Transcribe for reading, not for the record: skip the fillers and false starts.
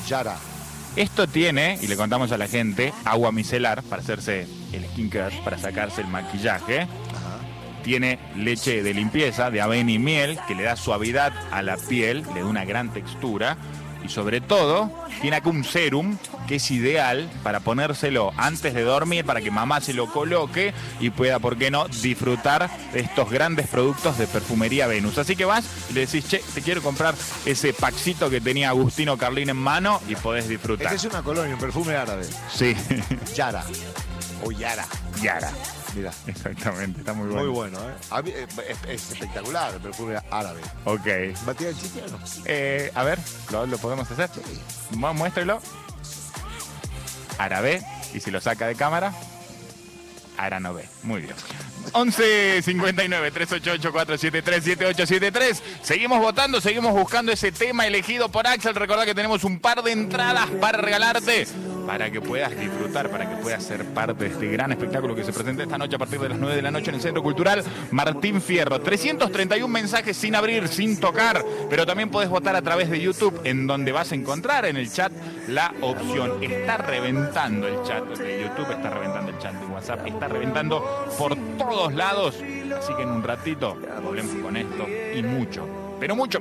Yara. Esto tiene, y le contamos a la gente, agua micelar para hacerse el skincare, para sacarse el maquillaje. Ajá. Tiene leche de limpieza, de avena y miel, que le da suavidad a la piel, le da una gran textura. Y sobre todo, tiene acá un serum que es ideal para ponérselo antes de dormir, para que mamá se lo coloque y pueda, ¿por qué no?, disfrutar de estos grandes productos de Perfumería Venus. Así que vas y le decís, che, te quiero comprar ese packcito que tenía Agustino Carlín en mano y podés disfrutar. Esta es una colonia, un perfume árabe. Sí. Yara. O Yara. Yara. Mira. Exactamente, está muy bueno. Muy bueno, ¿eh? A mí, es espectacular el perfume árabe. Ok. ¿Va a tirar el chiste o no? A ver, ¿lo podemos hacer? Muéstrelo. Árabe. Y si lo saca de cámara, Aranové. Muy bien. 11 59 388 473 7873. Seguimos votando, seguimos buscando ese tema elegido por Axel. Recordá que tenemos un par de entradas para regalarte, para que puedas disfrutar, para que puedas ser parte de este gran espectáculo que se presenta esta noche a partir de las 9 de la noche en el Centro Cultural Martín Fierro. 331 mensajes sin abrir, sin tocar, pero también podés votar a través de YouTube, en donde vas a encontrar en el chat la opción. Está reventando el chat de YouTube, está reventando el chat de WhatsApp, está reventando por todos lados. Así que en un ratito volvemos con esto y mucho, pero mucho más.